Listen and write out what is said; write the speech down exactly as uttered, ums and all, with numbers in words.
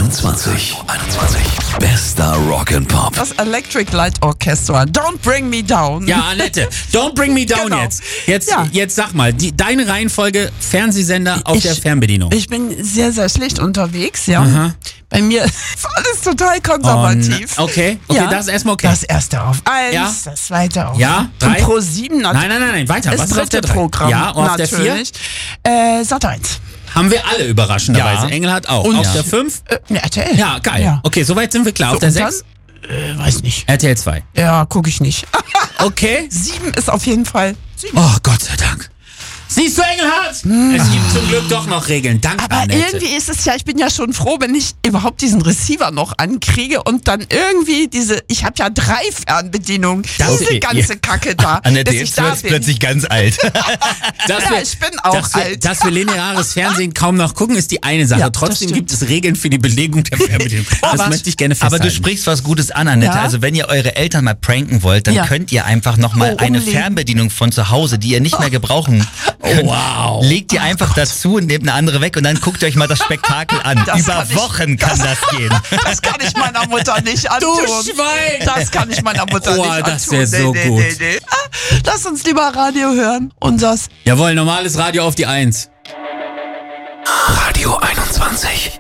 einundzwanzig. einundzwanzig. Bester Rock and Pop. Das Electric Light Orchestra. Don't Bring Me Down. Ja, Annette, don't bring me down Genau. jetzt. Jetzt, Ja. jetzt sag mal, die, deine Reihenfolge Fernsehsender auf Ich- der Fernbedienung. Ich bin sehr, sehr schlecht unterwegs, ja. Aha. Bei mir ist alles total konservativ. Oh, okay, okay, das ist erstmal okay. Das erste auf eins, Ja. das zweite auf Ja, Und drei. Pro sieben natürlich. Nein, nein, nein, nein, weiter. Das Was ist auf der dritte drei? Programm. Ja, und auf der vier? natürlich. Äh, Sat eins. Haben wir alle überraschenderweise. Ja. Engel hat auch. Und- auf Ja. der fünf? Äh, ne, R T L. Ja, geil. Ja. Okay, soweit sind wir klar. So, auf der und dann? sechs? Äh, weiß nicht. R T L zwei. Ja, gucke ich nicht. Okay. Sieben ist auf jeden Fall. Sieben. Oh, Gott sei Dank. Siehst du, Engelhardt? Es gibt zum Glück doch noch Regeln. Danke, Aber Annette. irgendwie ist es ja, ich bin ja schon froh, wenn ich überhaupt diesen Receiver noch ankriege und dann irgendwie diese, ich habe ja drei Fernbedienungen, diese Okay, ganze Kacke da, Annette, dass ich jetzt da wird's bin. plötzlich ganz alt. Dass Ja, wir, ich bin auch dass wir, alt. Dass wir lineares Fernsehen kaum noch gucken, ist die eine Sache. Ja, das Trotzdem stimmt. gibt es Regeln für die Belegung der Fernbedienung. Das Aber- möchte ich gerne Aber festhalten. du sprichst was Gutes an, Annette. Ja. Also wenn ihr eure Eltern mal pranken wollt, dann Ja. könnt ihr einfach nochmal Oh, eine umlegen. Fernbedienung von zu Hause, die ihr nicht mehr gebrauchen könnt. wow. Legt ihr einfach dazu und nehmt eine andere weg und dann guckt ihr euch mal das Spektakel an. Das Über kann ich- Wochen kann das gehen. Das kann ich meiner Mutter nicht antun. Schwein! Das kann ich meiner Mutter Oh, nicht antun. das wär so nee, nee, gut. Nee, nee. Ah, Lass uns lieber Radio hören. Unseres. Jawohl, normales Radio auf die Eins. Radio einundzwanzig.